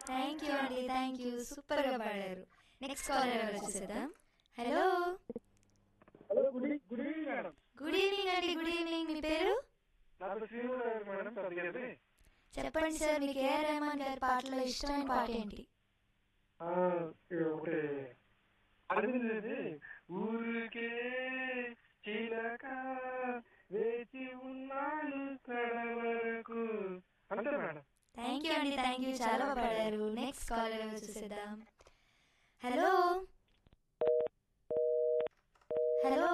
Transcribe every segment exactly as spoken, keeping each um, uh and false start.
Thank you అండి, thank you, సూపర్గా పాడారు. నెక్స్ట్ కాలర్ ఎవరు వచ్చేసేద్దాం. హలో, హలో గుడ్ ఈ- good evening madam. Good evening అండి, గుడ్ ఈవినింగ్. మీ పేరు నా పేరు శ్రీనివాస్ గారు మేడం చదివేది. చెప్పండి సార్, మీకు ఏఆర్ రెహమాన్ గారి పాటలో ఇష్టమైన పాట ఏంటి? ఆ, ఇది ఒకటి అడిగింది ఊరికే చిలక వేచి ఉన్నాను కడ వరకు అంతే మేడం. థ్యాంక్ యూ అండి, థ్యాంక్ యూ, చాలా బాగా పాడారు. నెక్స్ట్ కాలర్ ఎవరు చూసేద్దాం. హలో, హలో,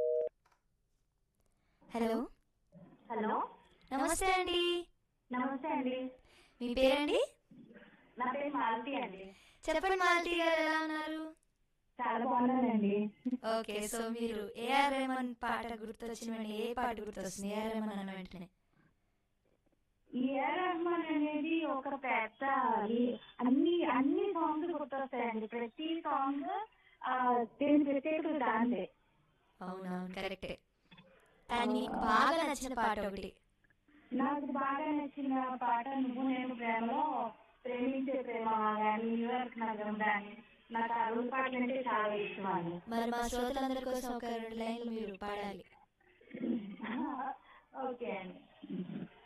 హలో, హలో, నమస్తే అండి. నమస్తే అండి. మీ పేరండి? నా పేరు మాలతి అండి. చెప్పండి మాలతి గారు, ఎలా ఉన్నారు? చాలా బాగున్నానండి. ఓకే, సో మీరు ఏఆర్ రెహమాన్ పాట గుర్తొచ్చిన వెంటనే ఏ పాట గుర్తొస్తుంది? ఏఆర్ రెహమాన్ అన్న వెంటనే ఏఆర్ రెహమాన్ అనేది ఒక పెద్ద ఈ- అన్ని అన్ని సాంగ్స్ గుర్తొస్తాయండి. ప్రతి సాంగ్ దీని ప్రత్యేకత దాందే. అవునవును, కరెక్టే. కానీ మీకు బాగా నచ్చిన పాట ఒకటి. నాకు బాగా నచ్చిన పాట నువ్వు నేను ప్రేమలో ప్రేమించే ప్రేమ కానీ న్యూయార్క్ నగరం కానీ నాకు ఆ రెండు పాటలు అంటే చాలా ఇష్టం అండి. మరి మా శ్రోతలందరి కోసం ఒక రెండు లైన్లు మీరు పాడాలి. ఓకే అండి.